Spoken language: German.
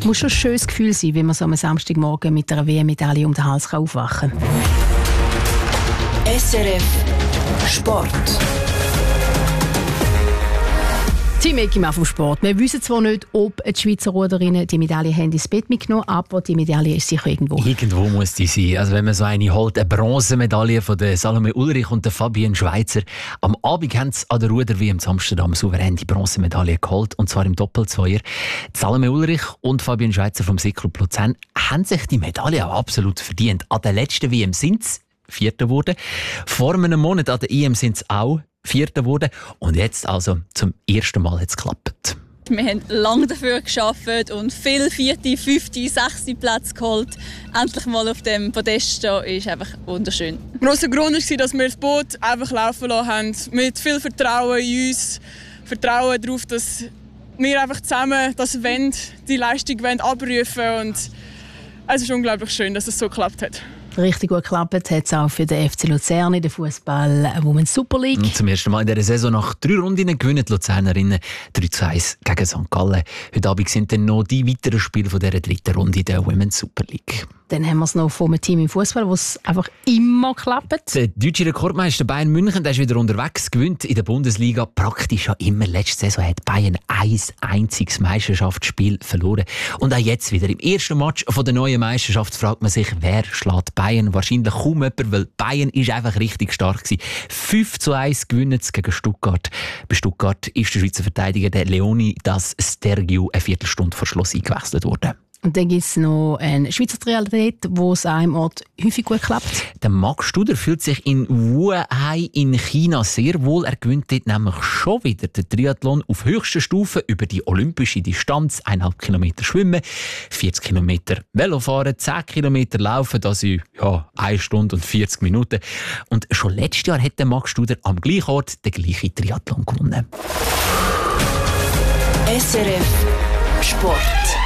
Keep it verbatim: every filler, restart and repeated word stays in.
Muss schon ein schönes Gefühl sein, wenn man so am Samstagmorgen mit einer W M-Medaille um den Hals aufwachen kann. S R F Sport. Team Eckim vom Sport. Wir wissen zwar nicht, ob die Schweizer Ruderinnen die Medaille haben ins Bett mitgenommen, aber die Medaille ist sicher irgendwo. Irgendwo muss die sein. Also wenn man so eine holt, eine Bronzemedaille von der Salome Ulrich und der Fabienne Schweizer. Am Abend haben sie an der Ruder-W M in Amsterdam souverän die Bronzemedaille geholt, und zwar im Doppelzweier. Salome Ulrich und Fabienne Schweizer vom Cycloclub Luzern haben sich die Medaille auch absolut verdient. An der letzten W M sind sie Vierter geworden. Vor einem Monat an der I M sind sie auch Vierter geworden. Und jetzt also zum ersten Mal hat es geklappt. Wir haben lange dafür gearbeitet und viele vierte, fünfte, sechste Plätze geholt. Endlich mal auf dem Podest stehen ist einfach wunderschön. Der grosse Grund war, dass wir das Boot einfach laufen lassen haben. Mit viel Vertrauen in uns. Vertrauen darauf, dass wir einfach zusammen das wollen, die Leistung wollen abrufen wollen. Und es ist unglaublich schön, dass es so geklappt hat. Richtig gut geklappt hat es auch für den F C Luzern in der Fußball-Women's Super League. Und zum ersten Mal in dieser Saison nach drei Runden gewinnen die Luzernerinnen drei zu eins gegen Sankt Gallen. Heute Abend sind dann noch die weiteren Spiele von dieser dritten Runde der Women's Super League. Dann haben wir es noch vom Team im Fußball, wo es einfach immer klappt. Der deutsche Rekordmeister Bayern München, der ist wieder unterwegs, gewinnt in der Bundesliga praktisch schon immer. Letzte Saison hat Bayern ein einziges Meisterschaftsspiel verloren. Und auch jetzt wieder im ersten Match von der neuen Meisterschaft fragt man sich, wer schlägt Bayern? Wahrscheinlich kaum jemand, weil Bayern ist einfach richtig stark gewesen. fünf zu eins gewinnen sie gegen Stuttgart. Bei Stuttgart ist der Schweizer Verteidiger der Leonidas Stergiou eine Viertelstunde vor Schluss eingewechselt worden. Und dann gibt es noch einen Schweizer Triathlet, wo es an einem Ort häufig gut klappt. Der Max Studer fühlt sich in Wuhan in China sehr wohl. Er gewinnt dort nämlich schon wieder den Triathlon auf höchster Stufe über die olympische Distanz. eineinhalb Kilometer schwimmen, vierzig Kilometer Velofahren, zehn Kilometer laufen, das in ja, eine Stunde und vierzig Minuten. Und schon letztes Jahr hat der Max Studer am gleichen Ort den gleichen Triathlon gewonnen. S R F Sport.